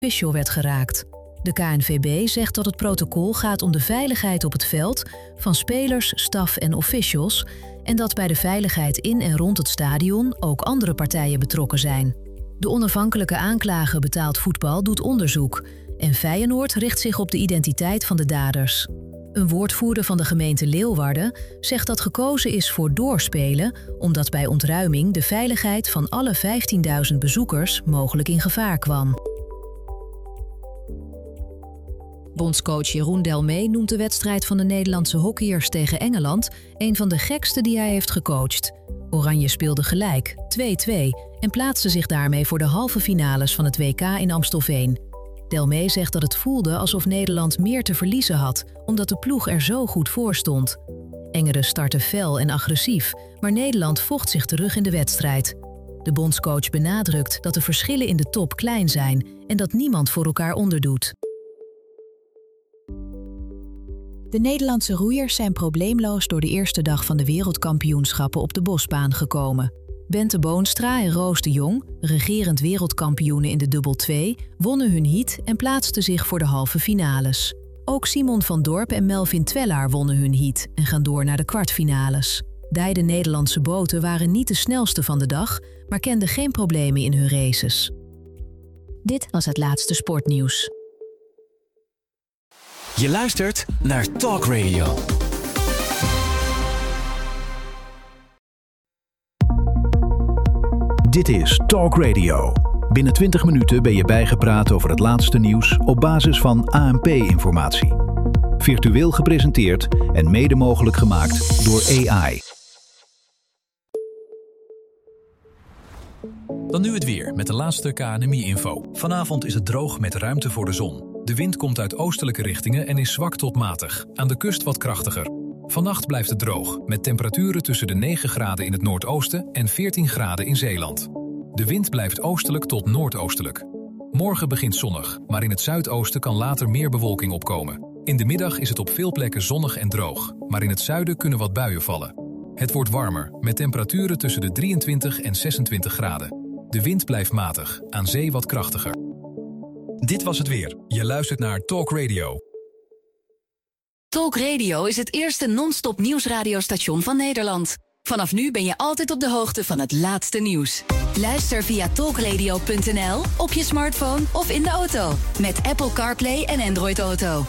official werd geraakt. De KNVB zegt dat het protocol gaat om de veiligheid op het veld van spelers, staf en officials en dat bij de veiligheid in en rond het stadion ook andere partijen betrokken zijn. De onafhankelijke aanklager Betaald Voetbal doet onderzoek en Feyenoord richt zich op de identiteit van de daders. Een woordvoerder van de gemeente Leeuwarden zegt dat gekozen is voor doorspelen omdat bij ontruiming de veiligheid van alle 15.000 bezoekers mogelijk in gevaar kwam. Bondscoach Jeroen Delmee noemt de wedstrijd van de Nederlandse hockeyers tegen Engeland een van de gekste die hij heeft gecoacht. Oranje speelde gelijk, 2-2, en plaatste zich daarmee voor de halve finales van het WK in Amstelveen. Delmee zegt dat het voelde alsof Nederland meer te verliezen had, omdat de ploeg er zo goed voor stond. Engeren startte fel en agressief, maar Nederland vocht zich terug in de wedstrijd. De bondscoach benadrukt dat de verschillen in de top klein zijn en dat niemand voor elkaar onderdoet. De Nederlandse roeiers zijn probleemloos door de eerste dag van de wereldkampioenschappen op de bosbaan gekomen. Bente Boonstra en Roos de Jong, regerend wereldkampioenen in de dubbel 2, wonnen hun heat en plaatsten zich voor de halve finales. Ook Simon van Dorp en Melvin Twellaar wonnen hun heat en gaan door naar de kwartfinales. Beide Nederlandse boten waren niet de snelste van de dag, maar kenden geen problemen in hun races. Dit was het laatste sportnieuws. Je luistert naar Talk Radio. Dit is Talk Radio. Binnen 20 minuten ben je bijgepraat over het laatste nieuws op basis van ANP-informatie. Virtueel gepresenteerd en mede mogelijk gemaakt door AI. Dan nu het weer met de laatste KNMI-info. Vanavond is het droog met ruimte voor de zon. De wind komt uit oostelijke richtingen en is zwak tot matig. Aan de kust wat krachtiger. Vannacht blijft het droog, met temperaturen tussen de 9 graden in het noordoosten en 14 graden in Zeeland. De wind blijft oostelijk tot noordoostelijk. Morgen begint zonnig, maar in het zuidoosten kan later meer bewolking opkomen. In de middag is het op veel plekken zonnig en droog, maar in het zuiden kunnen wat buien vallen. Het wordt warmer, met temperaturen tussen de 23 en 26 graden. De wind blijft matig, aan zee wat krachtiger. Dit was het weer. Je luistert naar Talk Radio. Talk Radio is het eerste non-stop nieuwsradiostation van Nederland. Vanaf nu ben je altijd op de hoogte van het laatste nieuws. Luister via talkradio.nl, op je smartphone of in de auto. Met Apple CarPlay en Android Auto.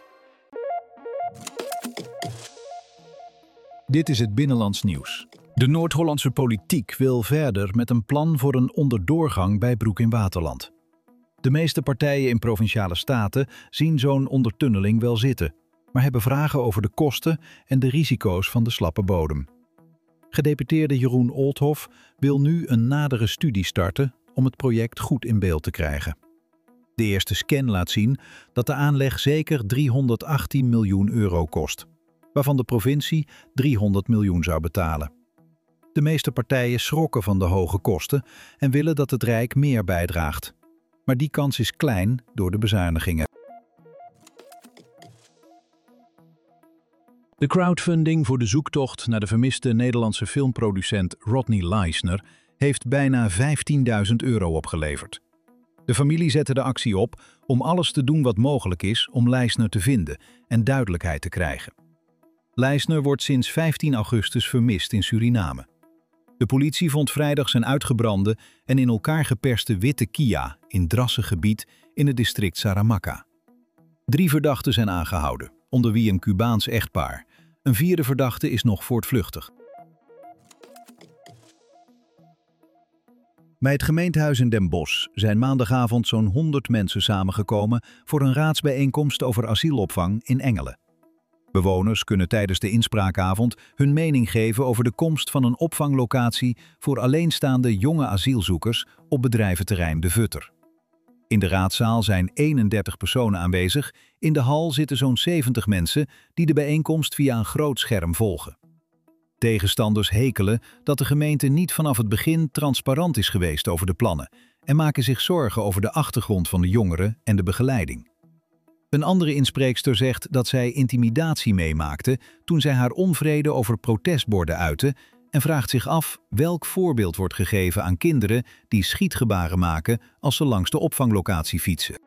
Dit is het Binnenlands nieuws. De Noord-Hollandse politiek wil verder met een plan voor een onderdoorgang bij Broek in Waterland. De meeste partijen in Provinciale Staten zien zo'n ondertunneling wel zitten, maar hebben vragen over de kosten en de risico's van de slappe bodem. Gedeputeerde Jeroen Oldhoff wil nu een nadere studie starten om het project goed in beeld te krijgen. De eerste scan laat zien dat de aanleg zeker 318 miljoen euro kost, waarvan de provincie 300 miljoen zou betalen. De meeste partijen schrokken van de hoge kosten en willen dat het Rijk meer bijdraagt. Maar die kans is klein door de bezuinigingen. De crowdfunding voor de zoektocht naar de vermiste Nederlandse filmproducent Rodney Leisner heeft bijna 15.000 euro opgeleverd. De familie zette de actie op om alles te doen wat mogelijk is om Leisner te vinden en duidelijkheid te krijgen. Leisner wordt sinds 15 augustus vermist in Suriname. De politie vond vrijdag zijn uitgebrande en in elkaar geperste witte Kia in Drassengebied in het district Saramacca. 3 verdachten zijn aangehouden, onder wie een Cubaans echtpaar. Een 4e verdachte is nog voortvluchtig. Bij het gemeentehuis in Den Bosch zijn maandagavond zo'n 100 mensen samengekomen voor een raadsbijeenkomst over asielopvang in Engelen. Bewoners kunnen tijdens de inspraakavond hun mening geven over de komst van een opvanglocatie voor alleenstaande jonge asielzoekers op bedrijventerrein De Vutter. In de raadzaal zijn 31 personen aanwezig, in de hal zitten zo'n 70 mensen die de bijeenkomst via een groot scherm volgen. Tegenstanders hekelen dat de gemeente niet vanaf het begin transparant is geweest over de plannen en maken zich zorgen over de achtergrond van de jongeren en de begeleiding. Een andere inspreekster zegt dat zij intimidatie meemaakte toen zij haar onvrede over protestborden uitte en vraagt zich af welk voorbeeld wordt gegeven aan kinderen die schietgebaren maken als ze langs de opvanglocatie fietsen.